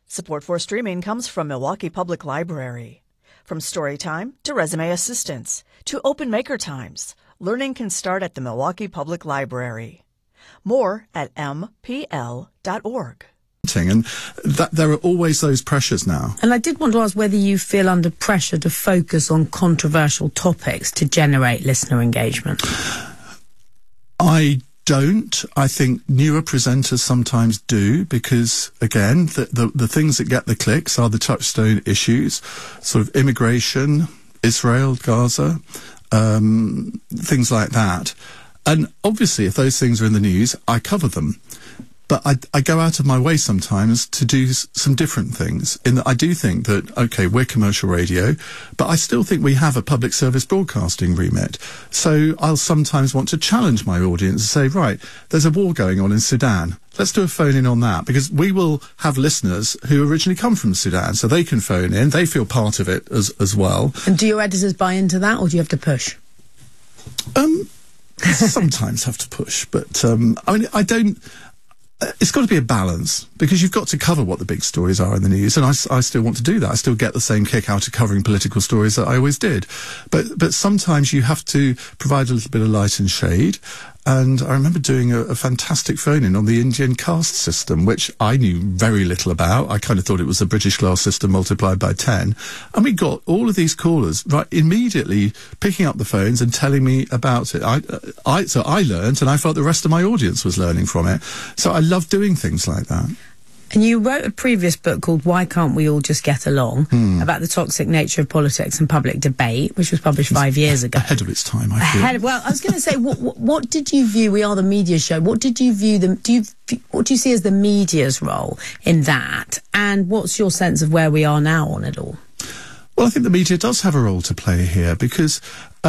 Support for streaming comes from Milwaukee Public Library. From Storytime to Resume Assistance to Open Maker Times, learning can start at the Milwaukee Public Library. More at mpl.org. And that there are always those pressures now. And I did want to ask whether you feel under pressure to focus on controversial topics to generate listener engagement. I don't. I think newer presenters sometimes do, because, again, the things that get the clicks are the touchstone issues, sort of immigration, Israel, Gaza, things like that. And obviously, if those things are in the news, I cover them. But I go out of my way sometimes to do some different things, in that I do think that, okay, we're commercial radio, but I still think we have a public service broadcasting remit. So I'll sometimes want to challenge my audience and say, right, there's a war going on in Sudan. Let's do a phone-in on that, because we will have listeners who originally come from Sudan, so they can phone in. They feel part of it as well. And do your editors buy into that, or do you have to push? Sometimes have to push, but I mean, I don't... It's got to be a balance, because you've got to cover what the big stories are in the news, and I still want to do that. I still get the same kick out of covering political stories that I always did. But sometimes you have to provide a little bit of light and shade. And I remember doing a fantastic phone-in on the Indian caste system, which I knew very little about. I kind of thought it was the British class system multiplied by 10. And we got all of these callers right immediately picking up the phones and telling me about it. So I learned, and I felt the rest of my audience was learning from it. So I love doing things like that. And you wrote a previous book called Why Can't We All Just Get Along, about the toxic nature of politics and public debate, which was published 5 years ago. Ahead of its time, I feel. Well, I was going to say, what did you view? We are the media show. What did you view what do you see as the media's role in that? And what's your sense of where we are now on it all? Well, I think the media does have a role to play here, because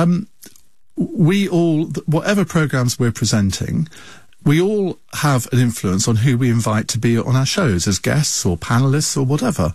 we all, whatever programmes we're presenting, we all have an influence on who we invite to be on our shows as guests or panellists or whatever.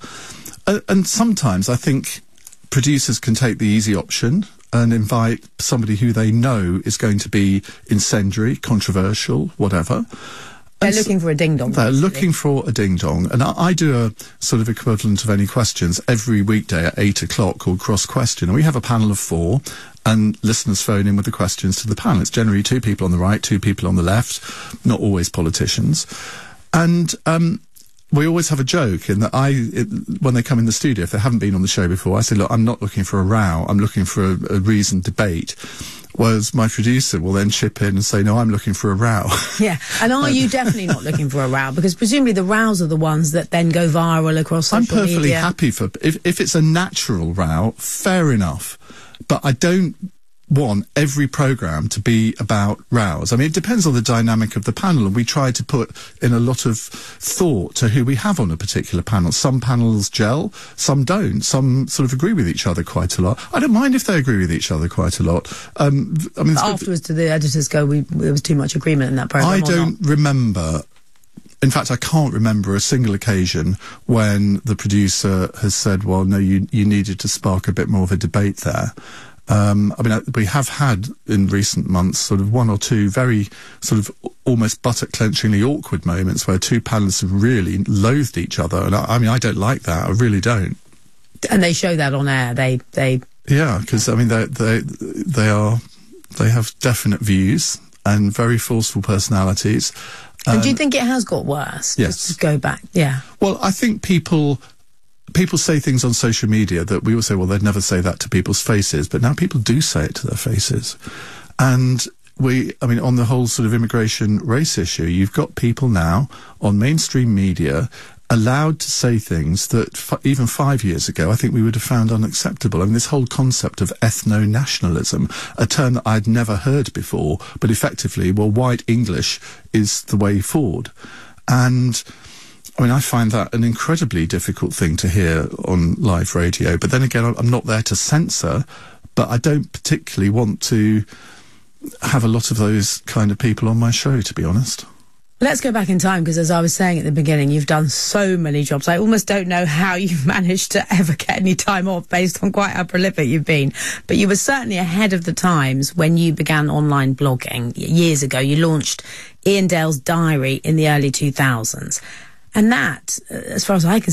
And sometimes I think producers can take the easy option and invite somebody who they know is going to be incendiary, controversial, whatever. They're looking for a ding-dong. They're looking for a ding-dong. And I do a sort of equivalent of Any Questions every weekday at 8 o'clock called Cross Question. And we have a panel of 4. And listeners phone in with the questions to the panel. It's generally 2 people on the right, 2 people on the left, not always politicians. And we always have a joke in that when they come in the studio, if they haven't been on the show before, I say, look, I'm not looking for a row, I'm looking for a reasoned debate. Whereas my producer will then chip in and say, no, I'm looking for a row. Yeah, and are you definitely not looking for a row? Because presumably the rows are the ones that then go viral across social media. I'm perfectly happy for... If it's a natural row, fair enough. But I don't want every programme to be about rows. I mean, it depends on the dynamic of the panel, and we try to put in a lot of thought to who we have on a particular panel. Some panels gel, some don't. Some sort of agree with each other quite a lot. I don't mind if they agree with each other quite a lot. I mean, afterwards, do the editors go, there was too much agreement in that programme? I don't remember. In fact, I can't remember a single occasion when the producer has said, well, no, you needed to spark a bit more of a debate there. I mean, we have had in recent months sort of 1 or 2 very sort of almost buttock-clenchingly awkward moments where 2 panellists have really loathed each other. And I mean, I don't like that. I really don't. And they show that on air. Yeah, because, I mean, they have definite views and very forceful personalities. And do you think it has got worse? Yes. Just go back, yeah. Well, I think people say things on social media that we will say, well, they'd never say that to people's faces, but now people do say it to their faces. And I mean, on the whole sort of immigration race issue, you've got people now on mainstream media allowed to say things that even 5 years ago I think we would have found unacceptable. I mean, this whole concept of ethno-nationalism, a term that I'd never heard before, but effectively, well, white English is the way forward. And I mean, I find that an incredibly difficult thing to hear on live radio. But then again, I'm not there to censor, but I don't particularly want to have a lot of those kind of people on my show, to be honest. Let's go back in time, because as I was saying at the beginning, you've done so many jobs. I almost don't know how you've managed to ever get any time off based on quite how prolific you've been. But you were certainly ahead of the times when you began online blogging years ago. You launched Ian Dale's Diary in the early 2000s. And that, as far as I can